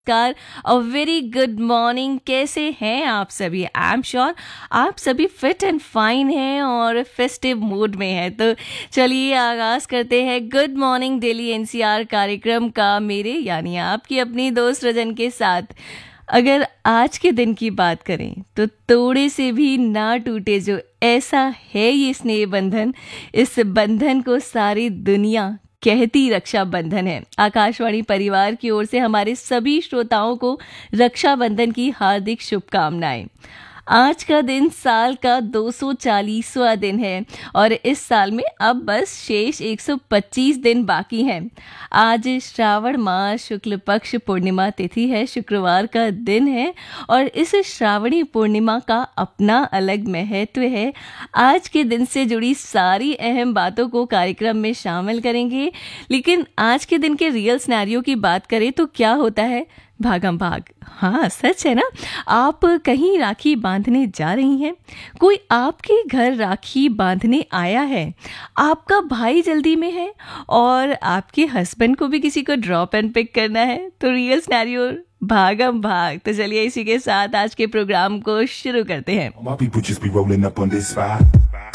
Car a very good morning. कैसे हैं आप सभी? आई एम श्योर आप सभी फिट एंड फाइन हैं और फेस्टिव मूड में हैं। तो चलिए आगाज करते हैं गुड मॉर्निंग दिल्ली एनसीआर कार्यक्रम का, मेरे यानी आपकी अपनी दोस्त रजन के साथ। अगर आज के दिन की बात करें तो तोड़े से भी ना टूटे जो ऐसा है ये स्नेह बंधन, इस बंधन को सारी दुनिया कहती रक्षा बंधन है। आकाशवाणी परिवार की ओर से हमारे सभी श्रोताओं को रक्षाबंधन की हार्दिक शुभकामनाएं। आज का दिन साल का 240वां दिन है और इस साल में अब बस शेष 125 दिन बाकी हैं। आज श्रावण मास शुक्ल पक्ष पूर्णिमा तिथि है, शुक्रवार का दिन है और इस श्रावणी पूर्णिमा का अपना अलग महत्व है। आज के दिन से जुड़ी सारी अहम बातों को कार्यक्रम में शामिल करेंगे, लेकिन आज के दिन के रियल सिनेरियो की बात करें तो क्या होता है? भागम भाग। हाँ, सच है ना। आप कहीं राखी बांधने जा रही हैं, कोई आपके घर राखी बांधने आया है, आपका भाई जल्दी में है और आपके हस्बैंड को भी किसी को ड्रॉप एंड पिक करना है, तो रियल सिनेरियो भागम भाग। तो चलिए इसी के साथ आज के प्रोग्राम को शुरू करते हैं।